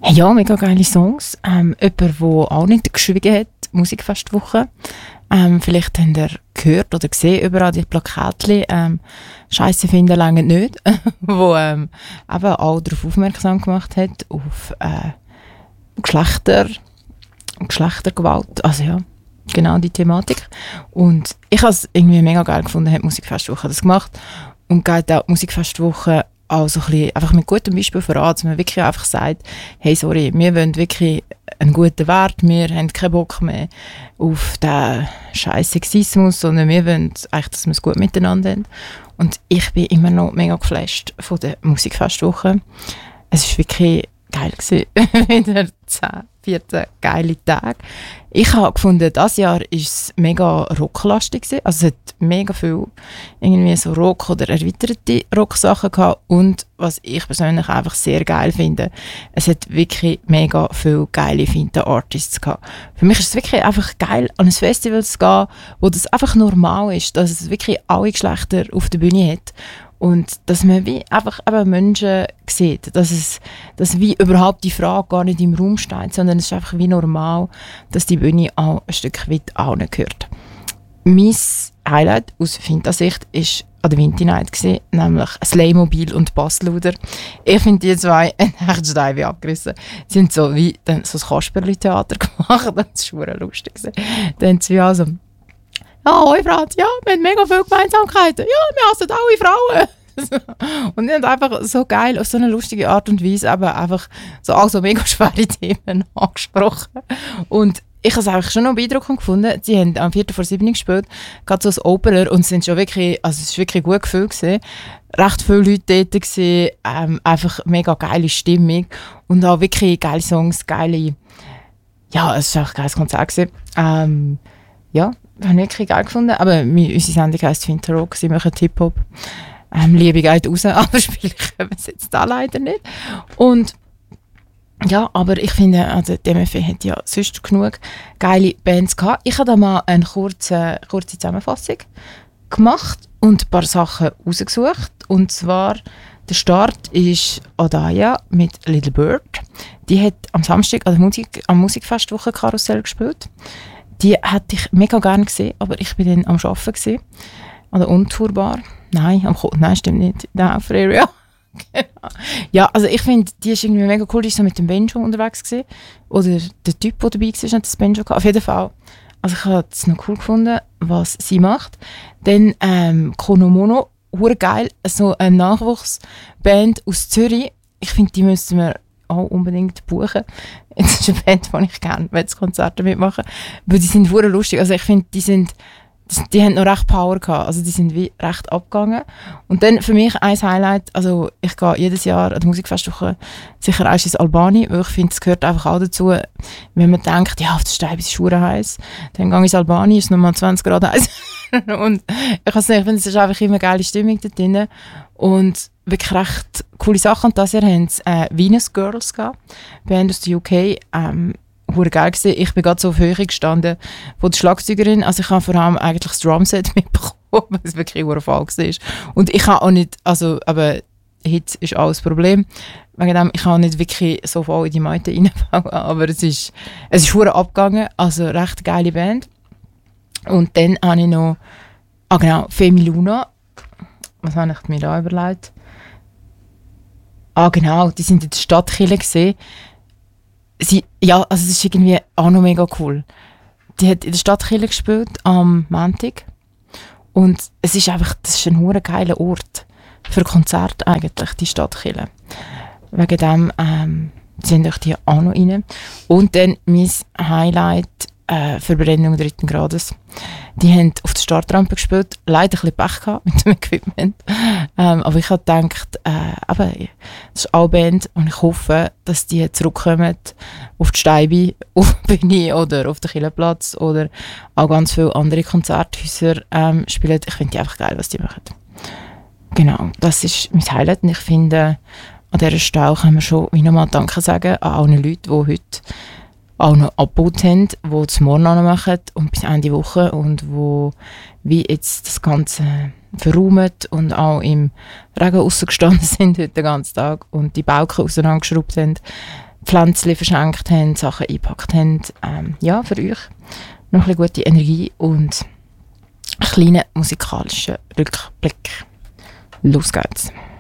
Ja, mega geile Songs. Jemand, der auch nicht geschwiegen hat, Musikfestwoche. Vielleicht habt ihr gehört oder gesehen, überall die Plakatchen, «Scheisse finden lange nicht», wo eben auch darauf aufmerksam gemacht hat, auf Geschlechtergewalt, also ja, genau die Thematik. Und ich habe es irgendwie mega geil gefunden, hat Musikfestwoche das gemacht und geht auch die Musikfestwoche auch so ein bisschen einfach mit gutem Beispiel voran, dass man wirklich einfach sagt, hey, sorry, wir wollen wirklich einen guten Wert, wir haben keinen Bock mehr auf den scheiß Sexismus, sondern wir wollen eigentlich, dass wir es gut miteinander haben. Und ich bin immer noch mega geflasht von der Musikfestwoche. Es war wirklich geil gewesen. Wieder 10, 14 geile Tage. Ich habe gefunden, dieses Jahr war es mega rocklastig gewesen. Also es hat mega viel irgendwie so Rock- oder erweiterte Rocksachen gehabt. Und was ich persönlich einfach sehr geil finde, es hat wirklich mega viele geile, feine Artists gehabt. Für mich ist es wirklich einfach geil, an ein Festival zu gehen, wo das einfach normal ist, dass es wirklich alle Geschlechter auf der Bühne hat. Und dass man wie einfach eben Menschen sieht, dass wie überhaupt die Frage gar nicht im Raum steht, sondern es ist einfach wie normal, dass die Bühne auch ein Stück weit allen gehört. Mein Highlight aus Finta-Sicht war an der Vinti Night gewesen, nämlich Slaymobil und Bassluder. Ich finde, die zwei haben echt Steine wie abgerissen. Sie haben so wie dann so ein Kasperli-Theater gemacht, das war verdammt lustig. Dann haben sie also «Ja, hoi Franz, ja, wir haben mega viele Gemeinsamkeiten. Ja, wir hassen alle Frauen.» Und die haben einfach so geil, auf so eine lustige Art und Weise eben einfach so auch so mega schwere Themen angesprochen. Und ich habe es eigentlich schon noch beeindruckend gefunden. Sie haben am 7:04 gespielt, gerade so als Opener, und es sind schon wirklich, also es war wirklich gut gefüllt gewesen. Recht viele Leute dort gewesen, einfach mega geile Stimmung und auch wirklich geile Songs, ja, es war echt ein geiles Konzert gewesen. Ja, habe ich wirklich geil gefunden. Aber unsere Sendung heisst Finta Rock, sie machen Hip-Hop. Liebe geht raus, aber spielen können wir es jetzt da leider nicht. Und ja, aber ich finde, also die MFE hat ja sonst genug geile Bands gehabt. Ich habe da mal eine kurze Zusammenfassung gemacht und ein paar Sachen rausgesucht. Und zwar, der Start ist Odaya mit Little Bird. Die hat am Samstag am Musikfestwoche Karussell gespielt. Die hätte ich mega gerne gesehen, aber ich bin dann am Arbeiten gewesen, an der Untourbar. Nein, stimmt nicht, in der Area. Genau. Ja, also ich finde, die ist irgendwie mega cool, die ist so mit dem Benjo unterwegs gewesen. Oder der Typ, der dabei war, hat das Benjo gehabt. Auf jeden Fall. Also ich habe es noch cool gefunden, was sie macht. Dann Konomono, hure geil, so eine Nachwuchsband aus Zürich. Ich finde, die müssten wir auch unbedingt buchen. Das ist eine Band, die ich gerne das Konzert mitmachen, weil die sind hure lustig. Also ich finde, die haben noch recht Power gehabt. Also die sind wie recht abgegangen. Und dann für mich ein Highlight, also ich gehe jedes Jahr an der Musikfestwoche sicher erst ins Albani, weil ich finde, es gehört einfach auch dazu, wenn man denkt, ja, auf der Steib ist es schwer heiß, dann gehe ich ins Albani, ist nochmal 20 Grad heiß. Und ich finde, es ist einfach immer eine geile Stimmung da drin. Und wirklich recht coole Sachen. Und das Jahr haben sie Venus Girls gehabt, Band aus der UK. Hure geil gewesen. Ich bin gerade so auf Höhe gestanden von der Schlagzeugerin. Also ich habe vor allem eigentlich das Drumset mitbekommen, weil es wirklich ein Fall war. Und ich habe auch nicht, also, aber Hit ist auch das Problem. Wegen dem, ich habe nicht wirklich so voll in die Meute reingefangen, aber es ist hure abgegangen. Also recht geile Band. Und dann habe ich noch, genau, Femi Luna. Was habe ich mir da überlegt? Genau, die sind in der Stadtkirche gesehen. Also es ist irgendwie auch noch mega cool. Die hat in der Stadtkirche gespielt am Montag. Und es ist einfach, das ist ein hure geiler Ort für Konzerte eigentlich, die Stadtkirche. Wegen dem sind euch die auch noch rein. Und dann mein Highlight, Verbrennung 3. Grades. Die haben auf der Startrampe gespielt, leider ein bisschen Pech gehabt mit dem Equipment. Aber ich habe gedacht, das ist auch eine Band und ich hoffe, dass die zurückkommen auf die Steibe, auf die Bühne oder auf den Kirchenplatz oder auch ganz viele andere Konzerthäuser spielen. Ich finde die einfach geil, was die machen. Genau, das ist mein Highlight und ich finde, an dieser Stelle können wir schon wie nochmal Danke sagen an allen Leuten, die heute auch noch abgebaut haben, die das morgen noch machen und bis Ende Woche und wo wie jetzt das Ganze verräumt und auch im Regen rausgestanden sind heute den ganzen Tag und die Balken auseinandergeschraubt haben. Pflänzchen verschenkt haben, Sachen eingepackt haben. Ja, für euch noch ein bisschen gute Energie und einen kleinen musikalischen Rückblick. Los geht's.